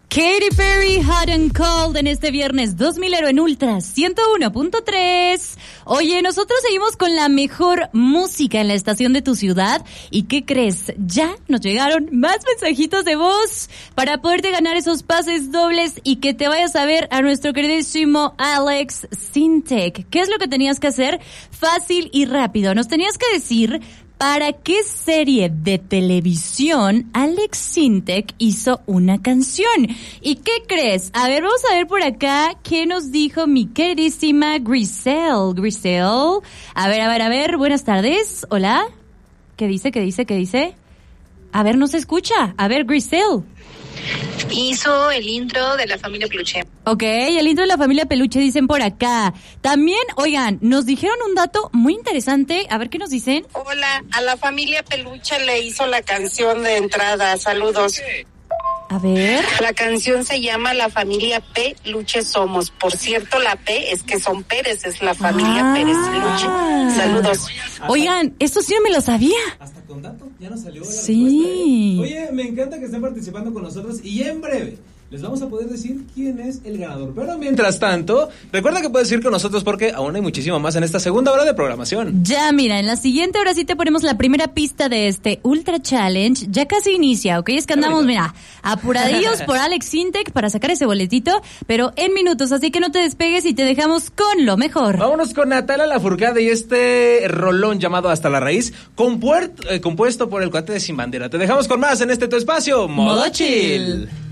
Katy Perry, Hot and Cold en este viernes 2000 en Ultra 101.3. Oye, nosotros seguimos con la mejor música en la estación de tu ciudad. ¿Y qué crees? Ya nos llegaron más mensajitos de voz para poderte ganar esos pases dobles y que te vayas a ver a nuestro queridísimo Alex Sintek. ¿Qué es lo que tenías que hacer? Fácil y rápido. Nos tenías que decir ¿para qué serie de televisión Alex Sintek hizo una canción? ¿Y qué crees? A ver, vamos a ver por acá qué nos dijo mi queridísima Grisel. Grisel, a ver, buenas tardes. Hola. ¿Qué dice? A ver, no se escucha. A ver, Grisel. Hizo el intro de la familia Peluche. Ok, el intro de la familia Peluche dicen por acá. También, oigan, nos dijeron un dato muy interesante. A ver qué nos dicen. Hola, a la familia Peluche le hizo la canción de entrada. Saludos. A ver. La canción se llama La Familia Peluche Somos. Por cierto, la P es que son Pérez, es la familia Pérez Peluche. Saludos. Oigan, esto sí no me lo sabía. Hasta con dato, ya nos salió la sí. respuesta, ¿eh? Oye, me encanta que estén participando con nosotros y en breve les vamos a poder decir quién es el ganador. Pero mientras tanto, recuerda que puedes ir con nosotros porque aún hay muchísimo más en esta segunda hora de programación. Ya, mira, en la siguiente hora sí te ponemos la primera pista de este Ultra Challenge. Ya casi inicia, ¿ok? Es que andamos, mira, apuradillos por Alex Sintek para sacar ese boletito, pero en minutos, así que no te despegues y te dejamos con lo mejor. Vámonos con Natalia Lafourcade y este rolón llamado Hasta la Raíz, compuesto por el cuate de Sin Bandera. Te dejamos con más en este tu espacio, Modo Chill.